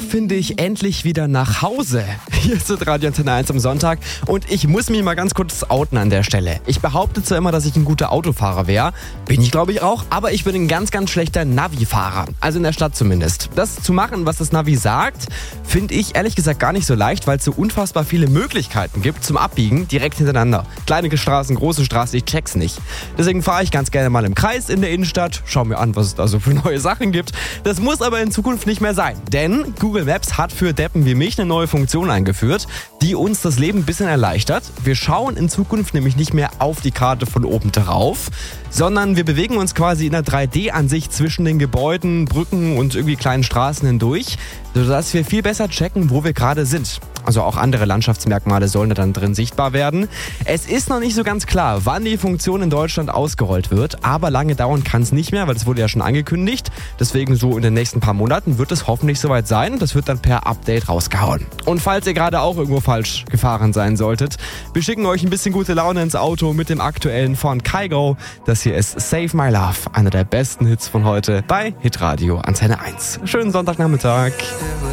finde ich endlich wieder nach Hause. Hier ist Radio Antenne 1 am Sonntag und ich muss mich mal ganz kurz outen an der Stelle. Ich behaupte zwar immer, dass ich ein guter Autofahrer wäre, bin ich glaube ich auch, aber ich bin ein ganz, ganz schlechter Navi-Fahrer. Also in der Stadt zumindest. Das zu machen, was das Navi sagt, finde ich ehrlich gesagt gar nicht so leicht, weil es so unfassbar viele Möglichkeiten gibt zum Abbiegen direkt hintereinander. Kleine Straßen, große Straßen, ich check's nicht. Deswegen fahre ich ganz gerne mal im Kreis in der Innenstadt, schau mir an, was es da so für neue Sachen gibt. Das muss aber in Zukunft nicht mehr sein, denn Google Maps hat für Deppen wie mich eine neue Funktion eingeführt, die uns das Leben ein bisschen erleichtert. Wir schauen in Zukunft nämlich nicht mehr auf die Karte von oben drauf, sondern wir bewegen uns quasi in einer 3D-Ansicht zwischen den Gebäuden, Brücken und irgendwie kleinen Straßen hindurch, sodass wir viel besser checken, wo wir gerade sind. Also auch andere Landschaftsmerkmale sollen da dann drin sichtbar werden. Es ist noch nicht so ganz klar, wann die Funktion in Deutschland ausgerollt wird, aber lange dauern kann es nicht mehr, weil es wurde ja schon angekündigt. Deswegen so in den nächsten paar Monaten wird es hoffentlich soweit sein. Das wird dann per Update rausgehauen. Und falls ihr gerade auch irgendwo falsch gefahren sein solltet, wir schicken euch ein bisschen gute Laune ins Auto mit dem aktuellen von Kygo. Das hier ist Save My Love, einer der besten Hits von heute bei Hitradio Antenne 1. Schönen Sonntagnachmittag.